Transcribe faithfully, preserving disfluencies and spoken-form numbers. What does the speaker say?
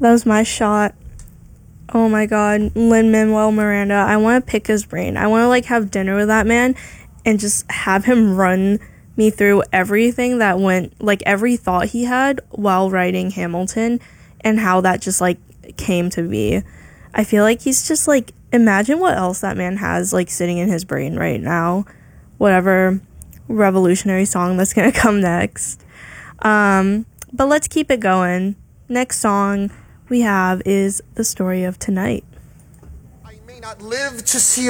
That was my shot. Oh my god, Lin-Manuel Miranda. I want to pick his brain. I want to like have dinner with that man and just have him run me through everything that went, like every thought he had while writing Hamilton and how that just like came to be. I feel like he's just like, imagine what else that man has like sitting in his brain right now. Whatever revolutionary song that's gonna come next. Um, but let's keep it going. Next song we have is The Story of Tonight. I may not live to see